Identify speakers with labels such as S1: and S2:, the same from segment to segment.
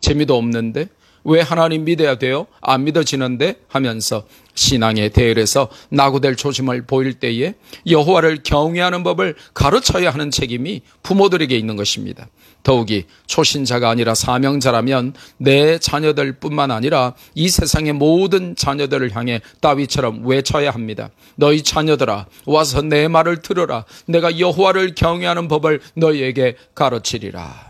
S1: 재미도 없는데 왜 하나님 믿어야 돼요? 안 믿어지는데 하면서 신앙의 대열에서 낙오될 조짐을 보일 때에 여호와를 경외하는 법을 가르쳐야 하는 책임이 부모들에게 있는 것입니다. 더욱이 초신자가 아니라 사명자라면 내 자녀들 뿐만 아니라 이 세상의 모든 자녀들을 향해 다윗처럼 외쳐야 합니다. 너희 자녀들아, 와서 내 말을 들으라. 내가 여호와를 경외하는 법을 너희에게 가르치리라.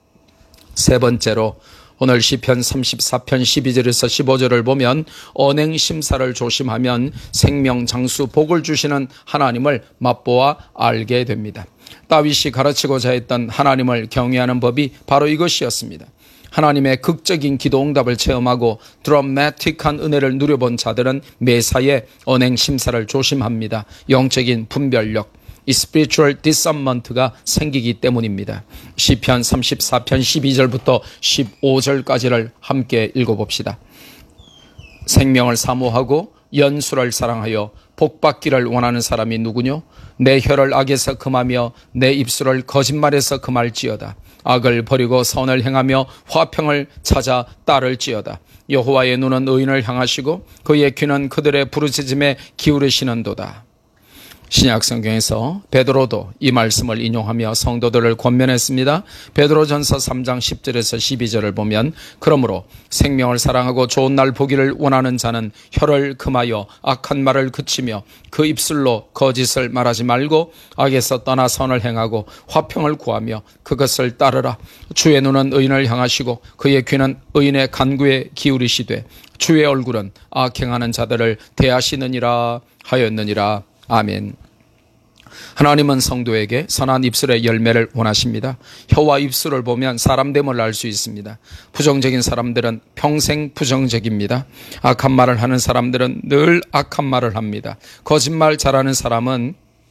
S1: 세 번째로 오늘 시편 34편 12절에서 15절을 보면 언행심사를 조심하면 생명, 장수, 복을 주시는 하나님을 맛보아 알게 됩니다. 다윗이 가르치고자 했던 하나님을 경외하는 법이 바로 이것이었습니다. 하나님의 극적인 기도 응답을 체험하고 드라마틱한 은혜를 누려본 자들은 매사에 언행심사를 조심합니다. 영적인 분별력, 이 spiritual discernment가 생기기 때문입니다. 시편 34편 12절부터 15절까지를 함께 읽어봅시다. 생명을 사모하고 연수를 사랑하여 복받기를 원하는 사람이 누구뇨? 내 혀를 악에서 금하며 내 입술을 거짓말에서 금할지어다. 악을 버리고 선을 행하며 화평을 찾아 따를지어다. 여호와의 눈은 의인을 향하시고 그의 귀는 그들의 부르짖음에 기울이시는도다. 신약성경에서 베드로도 이 말씀을 인용하며 성도들을 권면했습니다. 베드로전서 3장 10절에서 12절을 보면 그러므로 생명을 사랑하고 좋은 날 보기를 원하는 자는 혀를 금하여 악한 말을 그치며 그 입술로 거짓을 말하지 말고 악에서 떠나 선을 행하고 화평을 구하며 그것을 따르라. 주의 눈은 의인을 향하시고 그의 귀는 의인의 간구에 기울이시되 주의 얼굴은 악행하는 자들을 대하시느니라 하였느니라. 아멘. 하나님은 성도에게 선한 입술의 열매를 원하십니다. 혀와 입술을 보면 사람됨을 알 수 있습니다. 부정적인 사람들은 평생 부정적입니다. 악한 말을 하는 사람들은 늘 악한 말을 합니다. 거짓말 잘하는 사람은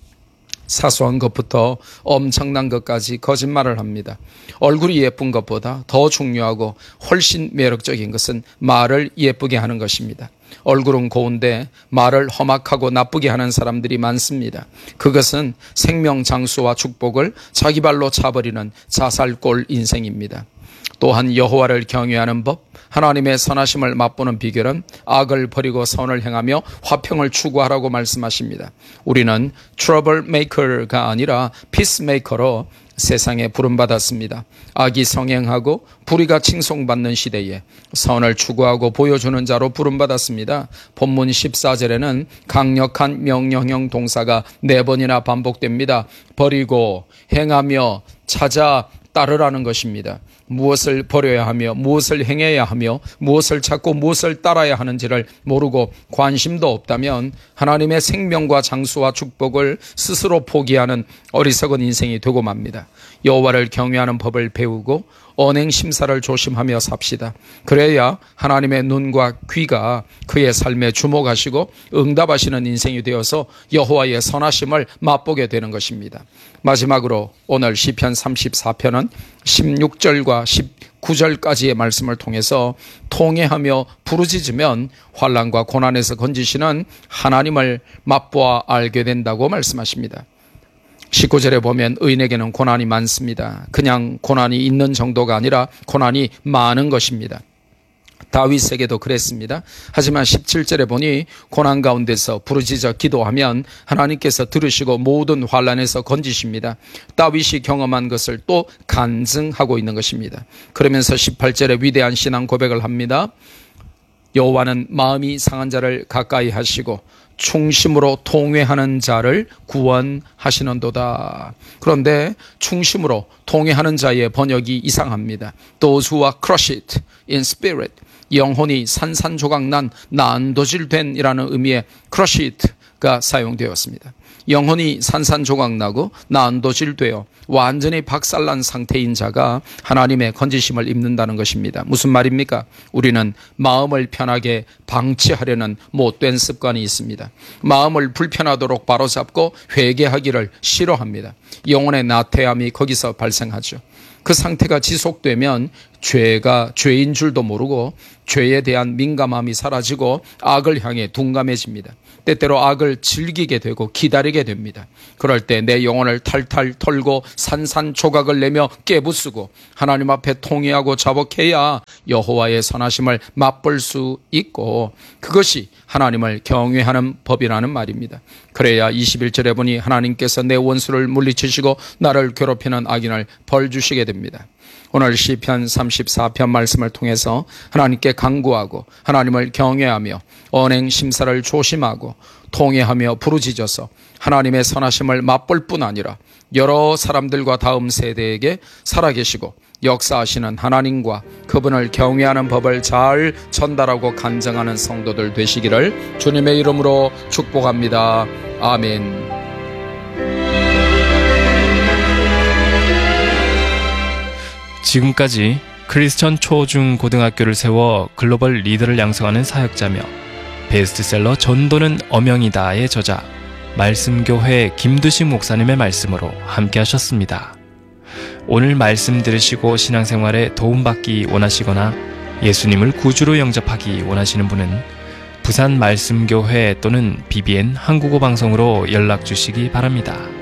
S1: 사소한 것부터 엄청난 것까지 거짓말을 합니다. 얼굴이 예쁜 것보다 더 중요하고 훨씬 매력적인 것은 말을 예쁘게 하는 것입니다. 얼굴은 고운데 말을 험악하고 나쁘게 하는 사람들이 많습니다. 그것은 생명, 장수와 축복을 자기 발로 차버리는 자살골 인생입니다. 또한 여호와를 경외하는 법, 하나님의 선하심을 맛보는 비결은 악을 버리고 선을 행하며 화평을 추구하라고 말씀하십니다. 우리는 트러블 메이커가 아니라 피스메이커로 세상에 부름받았습니다. 악이 성행하고 불의가 칭송받는 시대에 선을 추구하고 보여주는 자로 부름받았습니다. 본문 14절에는 강력한 명령형 동사가 4번이나 반복됩니다. 버리고, 행하며, 찾아, 따르라는 것입니다. 무엇을 버려야 하며 무엇을 행해야 하며 무엇을 찾고 무엇을 따라야 하는지를 모르고 관심도 없다면 하나님의 생명과 장수와 축복을 스스로 포기하는 어리석은 인생이 되고 맙니다. 여호와를 경외하는 법을 배우고 언행심사를 조심하며 삽시다. 그래야 하나님의 눈과 귀가 그의 삶에 주목하시고 응답하시는 인생이 되어서 여호와의 선하심을 맛보게 되는 것입니다. 마지막으로 오늘 시편 34편은 16절과 19절까지의 말씀을 통해서 통회하며 부르짖으면 환난과 고난에서 건지시는 하나님을 맛보아 알게 된다고 말씀하십니다. 19절에 보면 의인에게는 고난이 많습니다. 그냥 고난이 있는 정도가 아니라 고난이 많은 것입니다. 다윗에게도 그랬습니다. 하지만 17절에 보니 고난 가운데서 부르짖어 기도하면 하나님께서 들으시고 모든 환난에서 건지십니다. 다윗이 경험한 것을 또 간증하고 있는 것입니다. 그러면서 18절에 위대한 신앙 고백을 합니다. 여호와는 마음이 상한 자를 가까이 하시고 충심으로 통회하는 자를 구원하시는도다. 그런데 충심으로 통회하는 자의 번역이 이상합니다. Those who are crushed in spirit, 영혼이 산산조각난 난도질된 이라는 의미의 crushed가 사용되었습니다. 영혼이 산산조각나고 난도질되어 완전히 박살난 상태인 자가 하나님의 건지심을 입는다는 것입니다. 무슨 말입니까? 우리는 마음을 편하게 방치하려는 못된 습관이 있습니다. 마음을 불편하도록 바로잡고 회개하기를 싫어합니다. 영혼의 나태함이 거기서 발생하죠. 그 상태가 지속되면 죄가 죄인 줄도 모르고 죄에 대한 민감함이 사라지고 악을 향해 둔감해집니다. 때때로 악을 즐기게 되고 기다리게 됩니다. 그럴 때 내 영혼을 탈탈 털고 산산조각을 내며 깨부수고 하나님 앞에 통회하고 자복해야 여호와의 선하심을 맛볼 수 있고, 그것이 하나님을 경외하는 법이라는 말입니다. 그래야 21절에 보니 하나님께서 내 원수를 물리치시고 나를 괴롭히는 악인을 벌 주시게 됩니다. 오늘 시편 34편 말씀을 통해서 하나님께 간구하고 하나님을 경외하며 언행 심사를 조심하고 통회하며 부르짖어서 하나님의 선하심을 맛볼 뿐 아니라 여러 사람들과 다음 세대에게 살아계시고 역사하시는 하나님과 그분을 경외하는 법을 잘 전달하고 간증하는 성도들 되시기를 주님의 이름으로 축복합니다. 아멘.
S2: 지금까지 크리스천 초, 중, 고등학교를 세워 글로벌 리더를 양성하는 사역자며 베스트셀러 전도는 어명이다의 저자 말씀교회 김두식 목사님의 말씀으로 함께 하셨습니다. 오늘 말씀 들으시고 신앙생활에 도움받기 원하시거나 예수님을 구주로 영접하기 원하시는 분은 부산 말씀교회 또는 BBN 한국어 방송으로 연락 주시기 바랍니다.